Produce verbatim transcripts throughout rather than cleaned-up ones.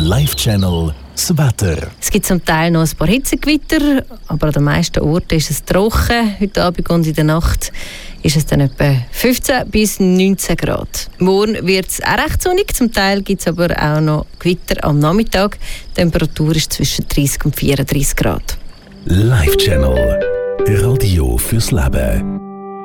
Live Channel das Wetter. Es gibt zum Teil noch ein paar Hitzegewitter, aber an den meisten Orten ist es trocken. Heute Abend und in der Nacht ist es dann etwa fünfzehn bis neunzehn Grad. Morgen wird es auch recht sonnig, zum Teil gibt es aber auch noch Gewitter am Nachmittag. Die Temperatur ist zwischen dreißig und vierunddreißig Grad. Live Channel. Radio fürs Leben.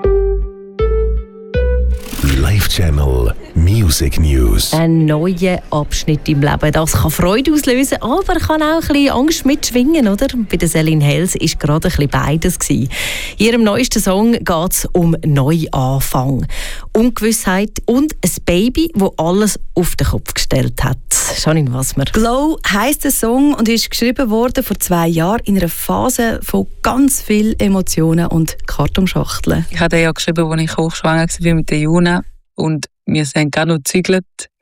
Live Channel Music News. Ein neuer Abschnitt im Leben. Das kann Freude auslösen, aber kann auch ein bisschen Angst mitschwingen, oder? Bei der Celine Hales war gerade ein bisschen beides gewesen. In ihrem neuesten Song geht es um Neuanfang, Ungewissheit und ein Baby, das alles auf den Kopf gestellt hat. Janine Wassmer. «Glow» heisst der Song und ist geschrieben worden vor zwei Jahren in einer Phase von ganz vielen Emotionen und Kartonschachteln. Ich habe den ja geschrieben, als ich hochschwanger war mit der Juna. Und wir sind gerade noch gezügelt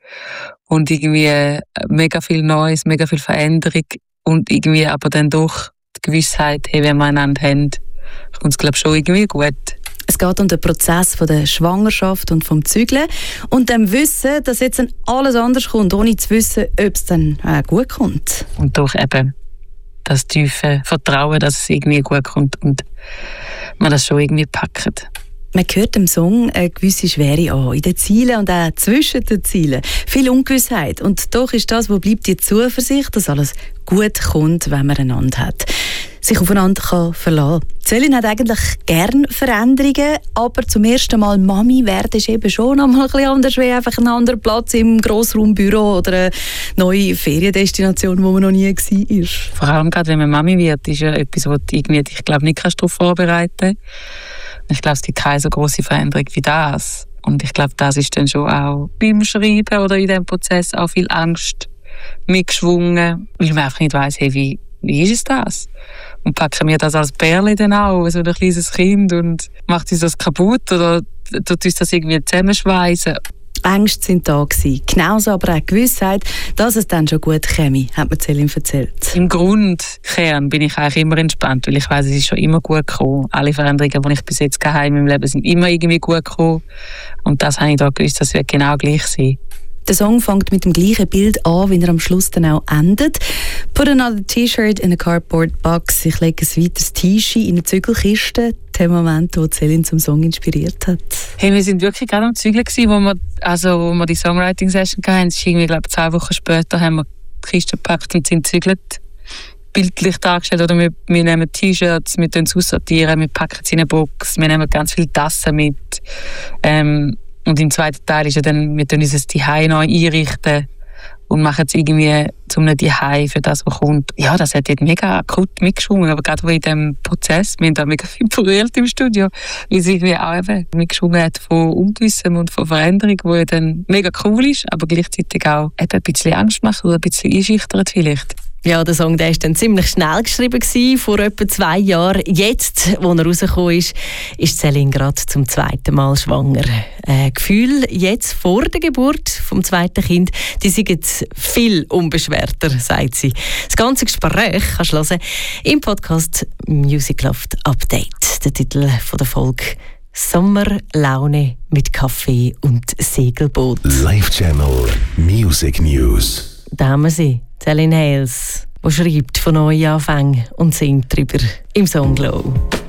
und irgendwie mega viel Neues, mega viel Veränderung und irgendwie aber dann doch die Gewissheit, hey, wenn wir einander haben, kommt es, glaube ich, schon irgendwie gut. Es geht um den Prozess von der Schwangerschaft und vom Zügeln und dem Wissen, dass jetzt dann alles anders kommt, ohne zu wissen, ob es dann äh, gut kommt. Und doch eben das tiefe Vertrauen, dass es irgendwie gut kommt und man das schon irgendwie packt. Man hört im Song eine gewisse Schwere an, in den Zielen und auch zwischen den Zielen. Viel Ungewissheit. Und doch ist das, wo bleibt die Zuversicht, dass alles gut kommt, wenn man einander hat. Sich aufeinander kann verlassen. Celine hat eigentlich gerne Veränderungen, aber zum ersten Mal Mami werden ist eben schon noch mal ein bisschen anders, wie einfach ein anderer Platz im Grossraumbüro oder eine neue Feriendestination, wo man noch nie war. Vor allem gerade, wenn man Mami wird, ist ja etwas, was du irgendwie, ich glaube, nicht darauf vorbereiten kannst. Ich glaube, es gibt keine so grosse Veränderung wie das. Und ich glaube, das ist dann schon auch beim Schreiben oder in diesem Prozess auch viel Angst mitgeschwungen, weil man einfach nicht weiss, hey, wie, wie ist es das? Und packen wir das als Bärli dann auch, so ein kleines Kind, und macht uns das kaputt oder tut uns das irgendwie zusammenschweissen? Ängste sind da gewesen. Genauso aber auch Gewissheit, dass es dann schon gut käme, hat mir Celine erzählt. Im Grundkern bin ich eigentlich immer entspannt, weil ich weiss, es ist schon immer gut gekommen. Alle Veränderungen, die ich bis jetzt hatte in meinem Leben, sind immer irgendwie gut gekommen. Und das habe ich da gewusst, das wird genau gleich sein. Der Song fängt mit dem gleichen Bild an, wie er am Schluss dann auch endet. «Put another T-Shirt in a cardboard box». Ich lege ein weiteres T-Shirt in eine Zügelkiste. Der Moment, wo Celine zum Song inspiriert hat. Hey, wir sind wirklich gerade am Zügeln gewesen, wo wir, also, wo wir die Songwriting-Session hatten. Es ist irgendwie, glaube ich, zwei Wochen später haben wir die Kiste gepackt und sind gezügelt. Bildlich dargestellt. Oder wir, wir nehmen T-Shirts, wir tun es aussortieren, wir packen sie in eine Box, wir nehmen ganz viele Tassen mit. Ähm, Und im zweiten Teil ist ja dann, wir tun unser Zuhause neu einrichten und machen es irgendwie zu einem Zuhause für das, was kommt. Ja, das hat jetzt mega akut mitgeschwungen, aber gerade in diesem Prozess, wir haben da mega viel berührt im Studio, weil es irgendwie auch eben mitgeschwungen hat von Ungewissem und von Veränderung, die ja dann mega cool ist, aber gleichzeitig auch eben ein bisschen Angst macht oder ein bisschen einschüchtert vielleicht. Ja, der Song der war dann ziemlich schnell geschrieben, gewesen, vor etwa zwei Jahren. Jetzt, wo er rausgekommen ist, ist Celine gerade zum zweiten Mal schwanger. Äh, Gefühl jetzt vor der Geburt vom zweiten Kind, die sind jetzt viel unbeschwerter, sagt sie. Das ganze Gespräch kannst du hören im Podcast Music Loft Update. Der Titel von der Folge «Sommerlaune mit Kaffee und Segelboot». Live Channel Music News. Da haben wir sie. Celine Hales, die schreibt von Neuanfängen und singt darüber im Song «Glow».